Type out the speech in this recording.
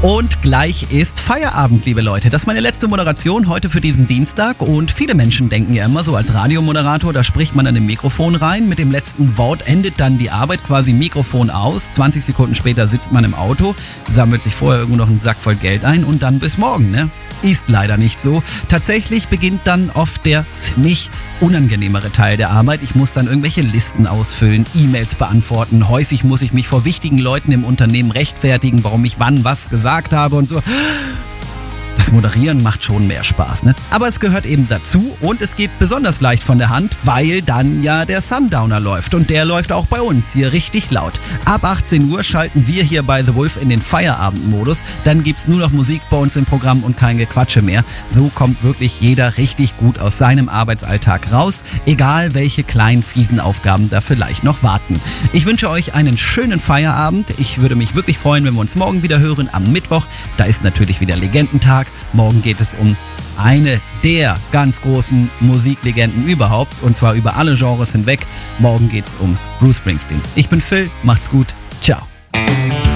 Und gleich ist Feierabend, liebe Leute. Das ist meine letzte Moderation heute für diesen Dienstag. Und viele Menschen denken ja immer so, als Radiomoderator, da spricht man an dem Mikrofon rein. Mit dem letzten Wort endet dann die Arbeit, quasi Mikrofon aus. 20 Sekunden später sitzt man im Auto, sammelt sich vorher irgendwo noch einen Sack voll Geld ein und dann bis morgen, ne? Ist leider nicht so. Tatsächlich beginnt dann oft der, für mich, unangenehmere Teil der Arbeit. Ich muss dann irgendwelche Listen ausfüllen, E-Mails beantworten. Häufig muss ich mich vor wichtigen Leuten im Unternehmen rechtfertigen, warum ich wann was gesagt habe und so. Das Moderieren macht schon mehr Spaß, ne? Aber es gehört eben dazu und es geht besonders leicht von der Hand, weil dann ja der Sundowner läuft und der läuft auch bei uns hier richtig laut. Ab 18 Uhr schalten wir hier bei The Wolf in den Feierabendmodus, dann gibt's nur noch Musik bei uns im Programm und kein Gequatsche mehr. So kommt wirklich jeder richtig gut aus seinem Arbeitsalltag raus, egal welche kleinen fiesen Aufgaben da vielleicht noch warten. Ich wünsche euch einen schönen Feierabend. Ich würde mich wirklich freuen, wenn wir uns morgen wieder hören am Mittwoch. Da ist natürlich wieder Legendentag. Morgen geht es um eine der ganz großen Musiklegenden überhaupt und zwar über alle Genres hinweg. Morgen geht es um Bruce Springsteen. Ich bin Phil, macht's gut, ciao.